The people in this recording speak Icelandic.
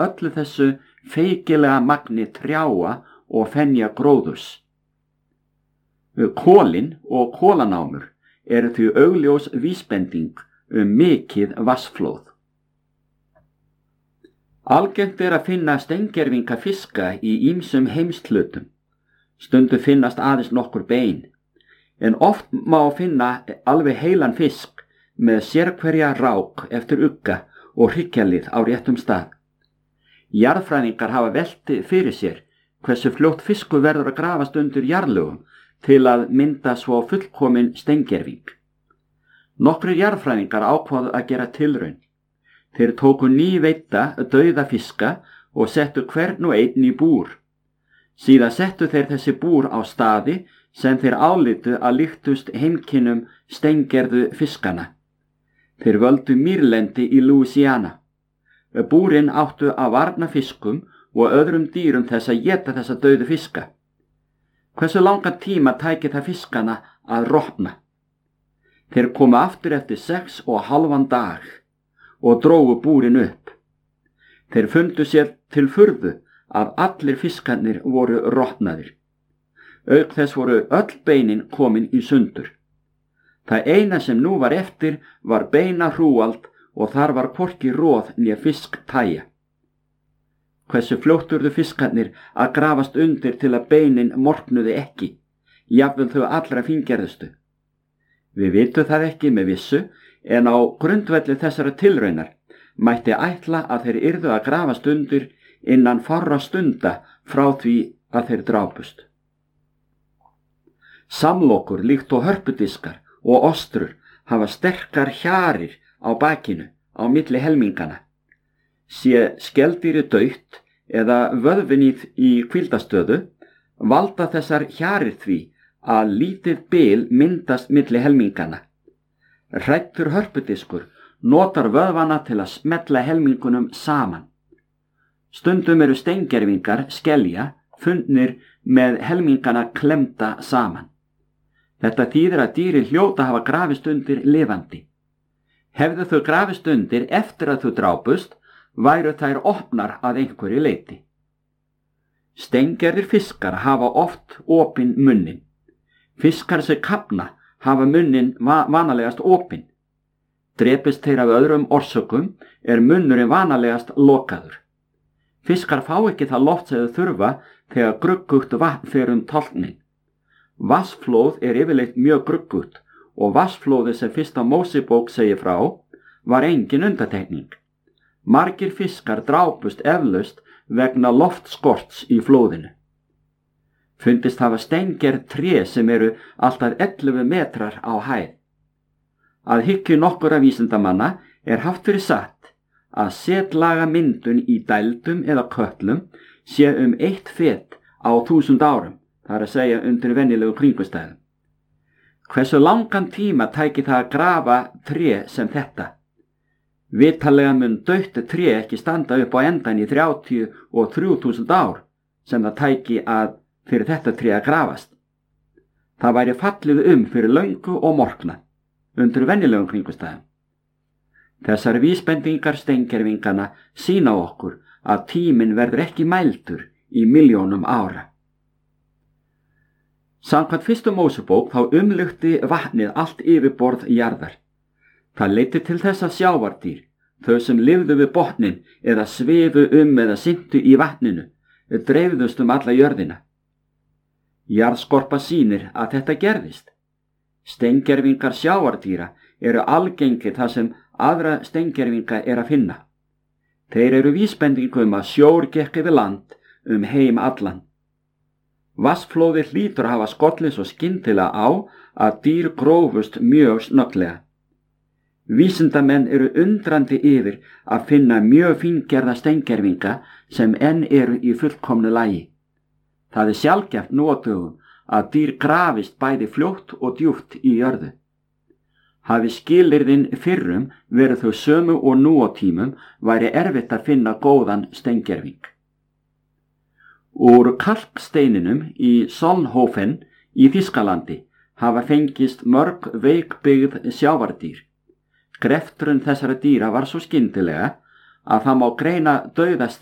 öllu þessu feikilega magni trjáa og fenja gróðurs. Kolin og kolanámur eru því augljós vísbending mikið vatnsflóð. Algengt að finna steingervinga fiska í ýmsum heimshlutum. Stundum finnast aðeins nokkur bein, en oft má finna alveg heilan fisk með sérhverja rák eftir ugga og hryggjarlið á réttum stað. Jarðfræðingar hafa velt fyrir sér hversu fljótt fiskur verður að grafast undir jarðlögum til að mynda svo fullkomin steingerving. Nokkrir jarðfræðingar ákváðu að gera tilraun. Þeir tóku nýveidda dauða fiska og settu hvern og einn í búr. Síðan settu þeir þessi búr á staði sem þeir álitu að líktust heimkynnum steingerðu fiskana. Þeir völdu mýrlendi í Louisiana. Búrin áttu að varna fiskum og öðrum dýrum þess að éta þessa dauðu fiska. Hversu langan tíma tæki það fiskana að rotna? Þeir komu aftur eftir 6,5 dag og drógu búrin upp. Þeir fundu sér til furðu að allir fiskarnir voru rotnaðir. Auk þess voru öll beinin komin í sundur. Það eina sem nú var eftir var beina hrúald og þar var hvorki roð né fisktæja. Hversu fljótt urðu fiskarnir að grafast undir til að beinin morknuði ekki, jafnvel þau allra fíngerðustu. Við vitum það ekki með vissu, en á grundvelli þessara tilraunar mætti ætla að þeir yrðu að grafast undir innan fárra stunda frá því að þeir drápust. Samlokur líkt og hörpudiskar og ostrur hafa sterkar hjarir á bakinu á milli helmingana. Sé skeldýri dautt eða vöðvinið í hvíldastöðu, valda þessar hjarir því að lítið bil myndast milli helmingana. Hræddur hörpudiskur notar vöðvana til að smetla helmingunum saman. Stundum eru steingervingar skelja fundnir með helmingana klemda saman. Þetta þýðir að dýri hljóta hafa grafist undir lifandi. Hefðu þau grafist undir eftir að þau drápust, væru þær opnar að einhverju leyti. Steingerðir fiskar hafa oft opinn munnin. Fiskar sem kafna hafa munnin vanalegast opinn. Drepist þeir af öðrum orsökum munnurinn vanalegast lokaður. Fiskar fá ekki það loft sem þau þurfa þegar gruggugt vatn fer tálknin. Vatnsflóð yfirleitt mjög gruggugt og vatnsflóðið sem fyrsta Mósebók segir frá var engin undantekning. Margir fiskar drápust eflaust vegna loftskorts í flóðinu. Fundist hafa steingerð tré sem eru alltaf 11 metrar á hæð. Að hyggju nokkurra vísindamanna haft fyrir satt að setlaga myndun í dældum eða kötlum sé 1 fet á 1000 árum, það að segja undir venjulegu kringumstæðum. Hversu langan tíma tæki það að grafa tré sem þetta? Vitanlega mun dautt tré ekki standa upp á endan í 33.000 ár sem það tæki að fyrir þetta tré að grafast. Það væri fallið fyrir löngu og morkna undir venjulegum kringumstæðum. Þessar vísbendingar steingervingana sýna okkur að tíminn verður ekki mældur í milljónum ára. Samkvæmt fyrstu Mósebók þá umlukti vatnið allt yfirborð jarðar. Það leiddi til þess að sjávardýr, þau sem lifðu við botnin eða svifu eða syntu í vatninu, dreifðust alla jörðina. Jarðskorpa sýnir að þetta gerðist. Steingervingar sjávardýra eru algengir þar sem aðra steingervinga að finna. Þeir eru vísbending að sjór gekk yfir land heim allan. Vatnsflóðið hlýtur að hafa skollið svo skyndilega á að dýr grófust mjög snögglega. Vísindamenn eru undrandi yfir að finna mjög fíngerða steingervinga sem enn eru í fullkomnu lagi. Það sjaldgæft nú á dögum að dýr grafist bæði fljótt og djúpt í jörðu. Hafi skilyrðin fyrrum verið þau sömu og nú á tímum væri erfitt að finna góðan steingerving. Úr kalksteininum í Solnhofen í Þýskalandi hafa fengist mörg veikbyggð sjávardýr. Greftrun þessara dýra var svo skyndilega að það má greina dauða